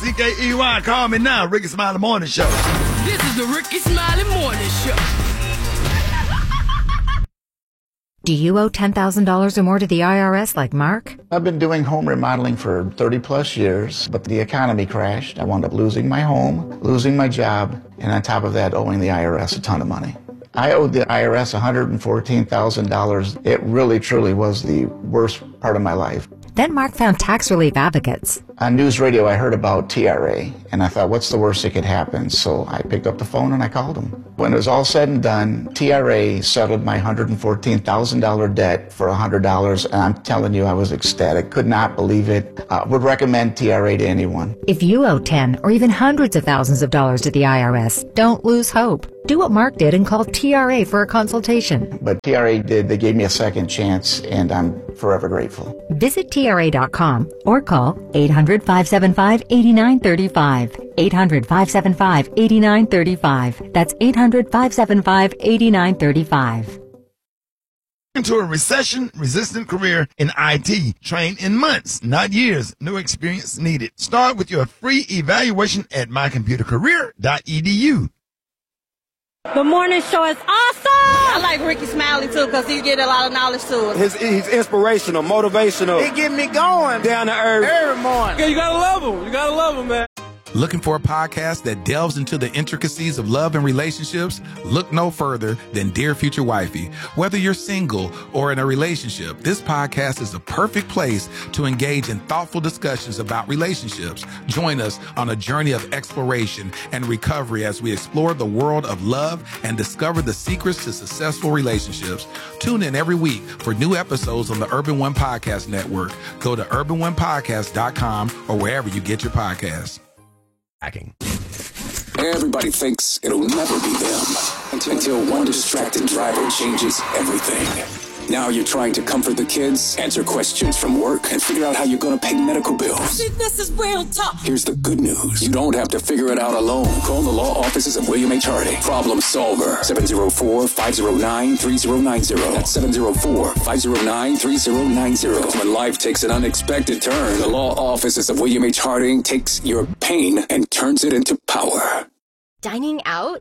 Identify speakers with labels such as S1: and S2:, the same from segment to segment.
S1: R-I-C-K-E-Y. Call me now, Ricky Smiley Morning Show.
S2: This is the Ricky Smiley Morning Show.
S3: Do you owe $10,000 or more to the IRS like Mark?
S4: I've been doing home remodeling for 30 plus years, but the economy crashed. I wound up losing my home, losing my job, and on top of that, owing the IRS a ton of money. I owed the IRS $114,000. It really, truly was the worst part of my life.
S3: Then Mark found tax relief advocates.
S4: On news radio, I heard about TRA, and I thought, what's the worst that could happen? So I picked up the phone and I called them. When it was all said and done, TRA settled my $114,000 debt for $100, and I'm telling you, I was ecstatic. Could not believe it. Would recommend TRA to anyone.
S3: If you owe 10 or even hundreds of thousands of dollars to the IRS, don't lose hope. Do what Mark did and call TRA for a consultation.
S4: But TRA did. They gave me a second chance, and I'm forever grateful.
S3: Visit TRA.com or call 800-575-8935. 800-575-8935. That's 800-575-8935.
S1: Into a recession-resistant career in IT. Train in months, not years. No experience needed. Start with your free evaluation at mycomputercareer.edu.
S5: The morning show is awesome! I like Ricky Smiley, too, because he get a lot of knowledge to us.
S6: He's inspirational, motivational.
S5: He get me going.
S6: Down to earth.
S5: Every morning.
S6: Yeah, you gotta love him. You gotta love him, man.
S7: Looking for a podcast that delves into the intricacies of love and relationships? Look no further than Dear Future Wifey. Whether you're single or in a relationship, this podcast is the perfect place to engage in thoughtful discussions about relationships. Join us on a journey of exploration and recovery as we explore the world of love and discover the secrets to successful relationships. Tune in every week for new episodes on the Urban One Podcast Network. Go to urbanonepodcast.com or wherever you get your podcasts.
S8: Everybody thinks it'll never be them until one distracted driver changes everything. Now you're trying to comfort the kids, answer questions from work, and figure out how you're going to pay medical bills.
S5: This is real talk.
S8: Here's the good news. You don't have to figure it out alone. Call the law offices of William H. Harding. Problem Solver. 704-509-3090. That's 704-509-3090. When life takes an unexpected turn, the law offices of William H. Harding takes your pain and turns it into power.
S9: Dining out?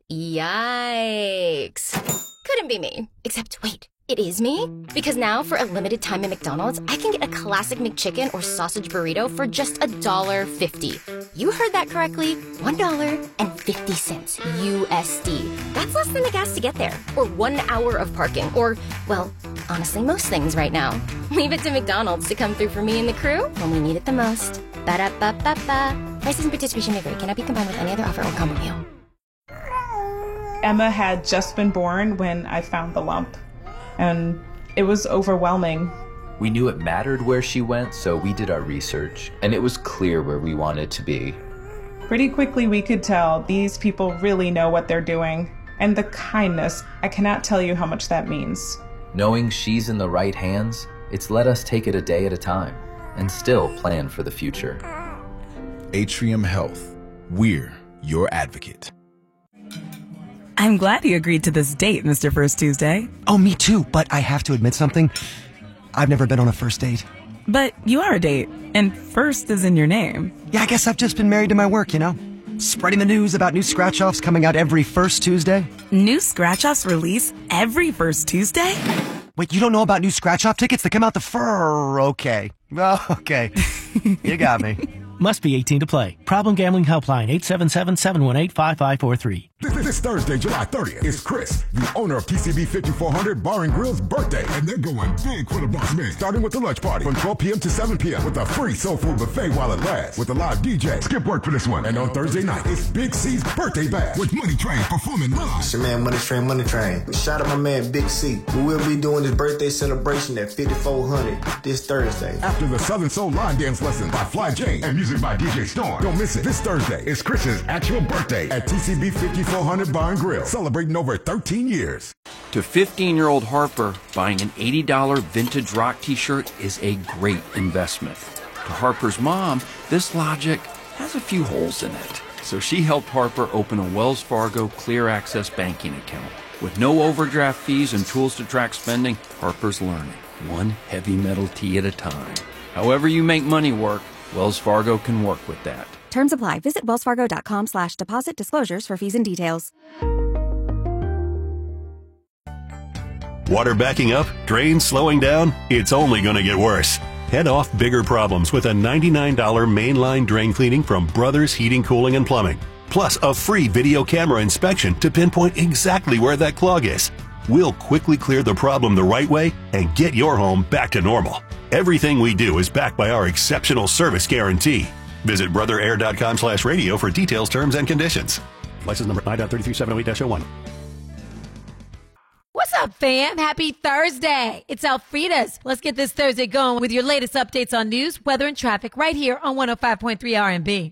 S9: Yikes. Couldn't be me. Except, wait. It is me? Because now, for a limited time at McDonald's, I can get a classic McChicken or sausage burrito for just $1.50. You heard that correctly. $1.50 USD. That's less than the gas to get there. Or 1 hour of parking. Or, well, honestly, most things right now. Leave it to McDonald's to come through for me and the crew when we need it the most. Ba-da-ba-ba-ba. Prices and participation may vary. Cannot be combined with any other offer or combo meal.
S10: Emma had just been born when I found the lump. And it was overwhelming.
S11: We knew it mattered where she went, so we did our research, and it was clear where we wanted to be.
S10: Pretty quickly we could tell these people really know what they're doing. And the kindness, I cannot tell you how much that means.
S11: Knowing she's in the right hands, it's let us take it a day at a time, and still plan for the future.
S12: Atrium Health. We're your advocate.
S13: I'm glad you agreed to this date, Mr. First Tuesday.
S14: Oh, me too, but I have to admit something. I've never been on a first date.
S13: But you are a date, and first is in your name.
S14: Yeah, I guess I've just been married to my work, you know? Spreading the news about new scratch-offs coming out every first Tuesday.
S13: New scratch-offs release every first Tuesday?
S14: Wait, you don't know about new scratch-off tickets that come out the okay. Oh, okay. You got me.
S15: Must be 18 to play. Problem Gambling Helpline, 877-718-5543.
S16: This Thursday, July 30th, is Chris, the owner of TCB 5400 Bar and Grill's birthday. And they're going big for the boss man. Starting with the lunch party from 12 p.m. to 7 p.m. with a free soul food buffet while it lasts. With a live DJ. Skip work for this one. And on Thursday night, it's Big C's birthday bash with Money Train performing live.
S17: It's your man, Money Train. Shout out my man, Big C. We will be doing his birthday celebration at 5400 this Thursday.
S16: After the Southern Soul line dance lesson by Fly Jane and music by DJ Storm. Don't miss it. This Thursday is Chris's actual birthday at TCB 5400 Bar and Grill, celebrating over 13 years.
S18: To 15-year-old Harper, buying an $80 vintage rock t-shirt is a great investment. To Harper's mom, this logic has a few holes in it. So she helped Harper open a Wells Fargo Clear Access banking account. With no overdraft fees and tools to track spending, Harper's learning, one heavy metal tee at a time. However you make money work, Wells Fargo can work with that.
S19: Terms apply. Visit wellsfargo.com/deposit disclosures for fees and details.
S20: Water backing up? Drains slowing down? It's only going to get worse. Head off bigger problems with a $99 mainline drain cleaning from Brothers Heating, Cooling, and Plumbing. Plus a free video camera inspection to pinpoint exactly where that clog is. We'll quickly clear the problem the right way and get your home back to normal. Everything we do is backed by our exceptional service guarantee. Visit brotherair.com/radio for details, terms, and conditions. License number 9.33708-01.
S21: What's up, fam? Happy Thursday. It's Alfreda's. Let's get this Thursday going with your latest updates on news, weather, and traffic right here on 105.3 R&B.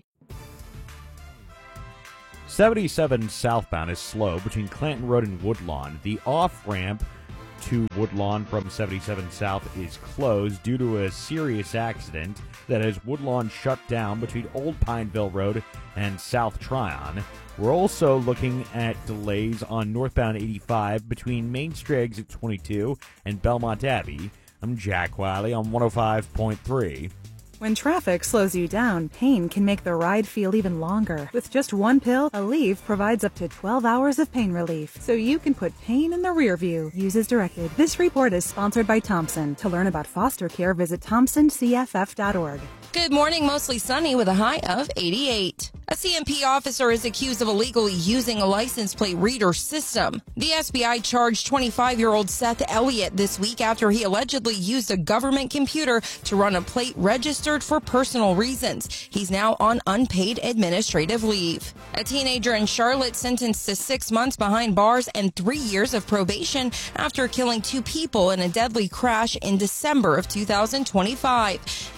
S22: 77 southbound is slow between Clanton Road and Woodlawn. The off-ramp to Woodlawn from 77 South is closed due to a serious accident that has Woodlawn shut down between Old Pineville Road and South Tryon. We're also looking at delays on northbound 85 between Main Street Exit 22 and Belmont Abbey. I'm Jack Wiley on 105.3.
S23: When traffic slows you down, pain can make the ride feel even longer. With just one pill, Aleve provides up to 12 hours of pain relief, so you can put pain in the rear view. Use as directed. This report is sponsored by Thompson. To learn about foster care, visit thompsoncff.org.
S24: Good morning, mostly sunny with a high of 88. A CMP officer is accused of illegally using a license plate reader system. The SBI charged 25-year-old Seth Elliott this week after he allegedly used a government computer to run a plate registered for personal reasons. He's now on unpaid administrative leave. A teenager in Charlotte sentenced to 6 months behind bars and 3 years of probation after killing 2 people in a deadly crash in December of 2025.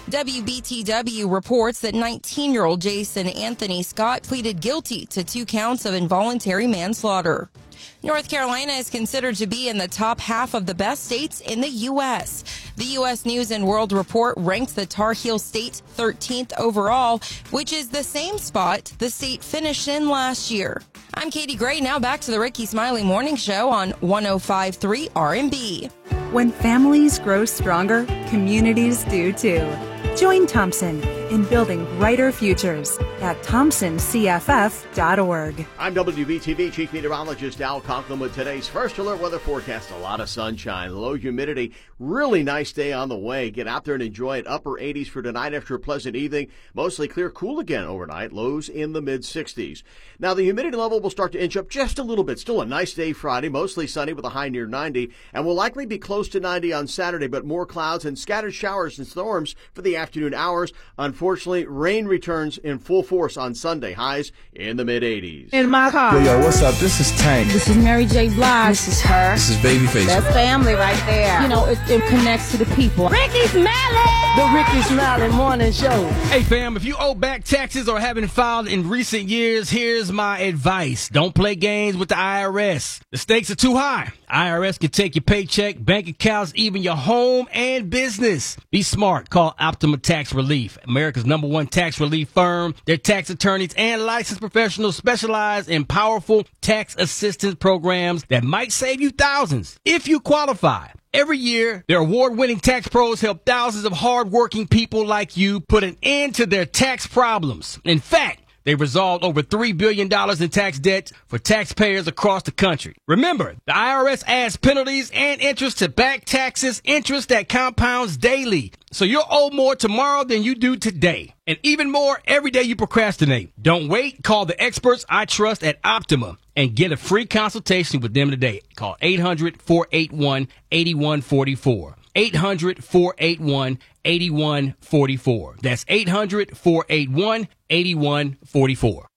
S24: WBTW reports that 19-year-old Jason Anthony Scott pleaded guilty to 2 counts of involuntary manslaughter. North Carolina is considered to be in the top half of the best states in the U.S. The U.S. News and World Report ranks the Tar Heel State 13th overall, which is the same spot the state finished in last year. I'm Katie Gray. Now back to the Ricky Smiley Morning Show on 105.3 R&B.
S23: When families grow stronger, communities do too. Join Thompson in building brighter futures at thompsoncff.org.
S25: I'm WBTV Chief Meteorologist Al Conklin with today's first alert weather forecast. A lot of sunshine, low humidity, really nice day on the way. Get out there and enjoy it. Upper 80s for tonight after a pleasant evening. Mostly clear, cool again overnight. Lows in the mid-60s. Now the humidity level will start to inch up just a little bit. Still a nice day Friday, mostly sunny with a high near 90, and will likely be close to 90 on Saturday, but more clouds and scattered showers and storms for the afternoon hours. Unfortunately, rain returns in full force on Sunday. Highs in the mid-80s.
S26: In my car.
S27: Yo, what's up? This is Tank.
S26: This is Mary J. Blige.
S27: This is her. This is Babyface.
S26: That's family right there. You know, it connects to the people. Ricky Smiley! The Ricky Smiley Morning Show.
S28: Hey, fam, if you owe back taxes or haven't filed in recent years, here's my advice. Don't play games with the IRS. The stakes are too high. IRS can take your paycheck, bank accounts, even your home and business. Be smart. Call Optima Tax Relief, America's #1 tax relief firm. Their tax attorneys and licensed professionals specialize in powerful tax assistance programs that might save you thousands if you qualify. Every year, their award-winning tax pros help thousands of hard-working people like you put an end to their tax problems. In fact, they resolved over $3 billion in tax debt for taxpayers across the country. Remember, the IRS adds penalties and interest to back taxes, interest that compounds daily. So you'll owe more tomorrow than you do today. And even more every day you procrastinate. Don't wait. Call the experts I trust at Optima and get a free consultation with them today. Call 800-481-8144. 800-481-8144. That's 800-481-8144.